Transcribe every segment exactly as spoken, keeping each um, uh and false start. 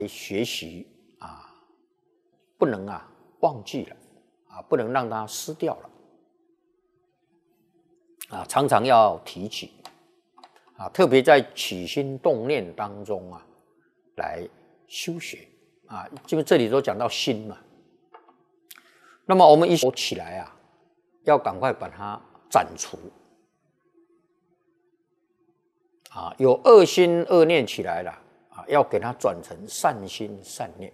学习啊，不能啊忘记了啊，不能让它失掉了啊，常常要提起啊，特别在起心动念当中啊，来修学啊，因为这里都讲到心嘛。那么我们一起来啊，要赶快把它斩除啊，有恶心恶念起来了啊，要给它转成善心善念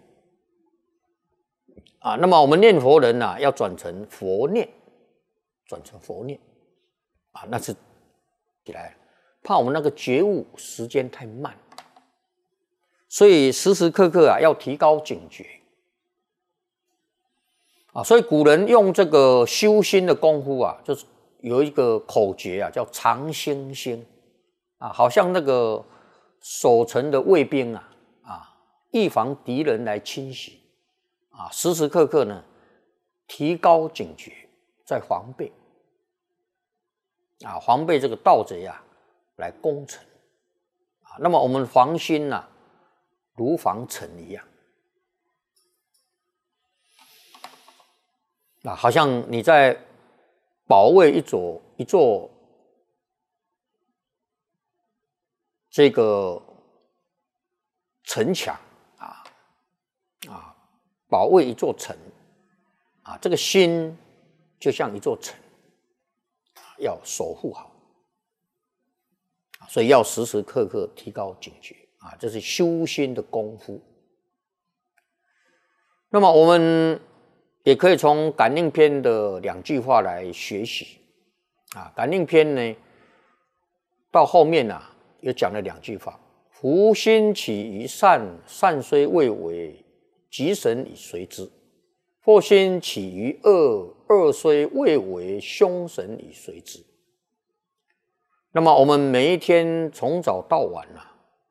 啊。那么我们念佛人啊，要转成佛念，转成佛念啊，那是起来了，怕我们那个觉悟时间太慢，所以时时刻刻啊要提高警觉啊。所以古人用这个修心的功夫啊，就是有一个口诀啊，叫常兴兴啊，好像那个守城的卫兵啊，啊，预防敌人来侵袭啊，时时刻刻呢提高警觉，在防备啊，防备这个盗贼啊来攻城啊。那么我们防心啊，如防城一样啊，好像你在保卫一座一座这个城墙啊啊，保卫一座城啊，这个心就像一座城，要守护好，所以要时时刻刻提高警觉啊，这是修心的功夫。那么我们也可以从感应篇的两句话来学习啊。感应篇呢，到后面啊，又讲了两句话：福心起于善，善虽未为，吉神以随之；祸心起于恶，恶虽未为，凶神以随之。那么我们每一天从早到晚啊，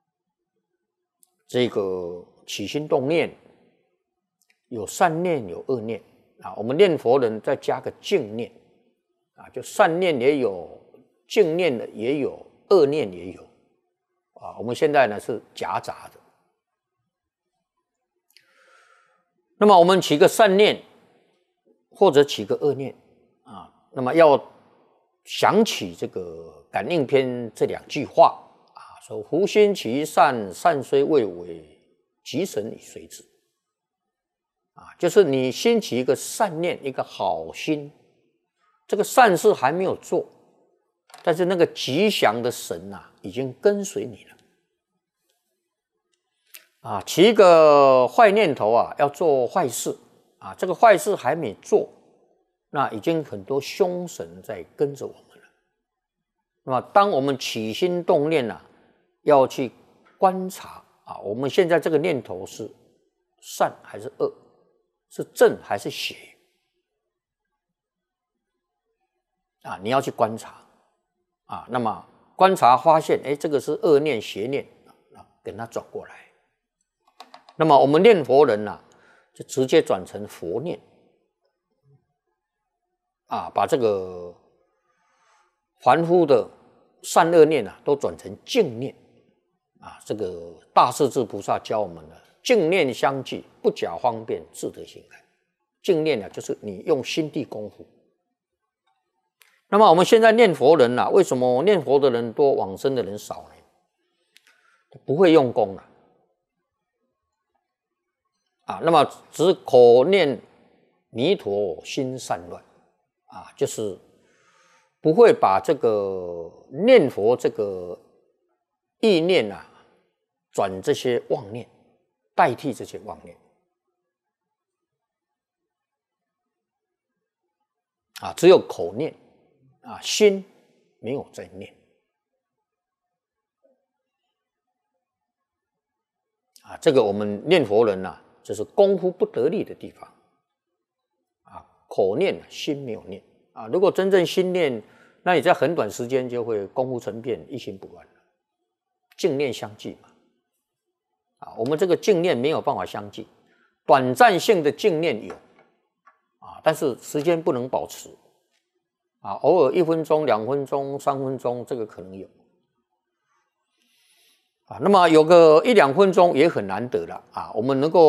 这个起心动念，有善念有恶念啊。我们念佛人再加个净念啊，就善念也有，净念的也有，恶念也有啊。我们现在呢是夹杂的。那么我们起个善念，或者起个恶念啊，那么要想起这个感应篇这两句话啊，说福心起于善，善虽未为，吉神以随之啊，就是你兴起一个善念，一个好心，这个善事还没有做，但是那个吉祥的神啊，已经跟随你了啊。起一个坏念头啊，要做坏事啊，这个坏事还没做，那已经很多凶神在跟着我们了。那么当我们起心动念啊，要去观察啊，我们现在这个念头是善还是恶，是正还是邪啊？你要去观察啊。那么观察发现，哎，这个是恶念邪念啊，跟它转过来。那么我们念佛人呢、啊，就直接转成佛念啊，把这个凡夫的善恶念啊，都转成净念啊。这个大势至菩萨教我们的净念相继，不假方便，自得心开。净念呢，就是你用心地功夫。那么我们现在念佛人啊，为什么念佛的人多，往生的人少呢？不会用功了啊。那么只口念弥陀，心散乱啊，就是不会把这个念佛这个意念啊，转这些妄念，代替这些妄念啊，只有口念啊，心没有在念啊。这个我们念佛人啊，这是功夫不得力的地方啊。口念心没有念啊，如果真正心念，那你在很短时间就会功夫成片，一心不乱了。净念相继嘛啊，我们这个净念没有办法相继，短暂性的净念有啊，但是时间不能保持啊，偶尔一分钟、两分钟、三分钟，这个可能有啊，那么有个一两分钟也很难得了啊，我们能够